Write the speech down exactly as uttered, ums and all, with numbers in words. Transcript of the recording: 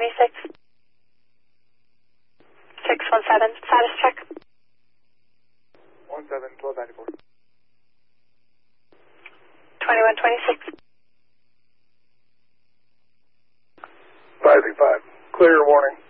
twenty-six. six one seven, status check. one seven, twelve ninety-four. twenty-one twenty-six. five eight five. Clear, warning.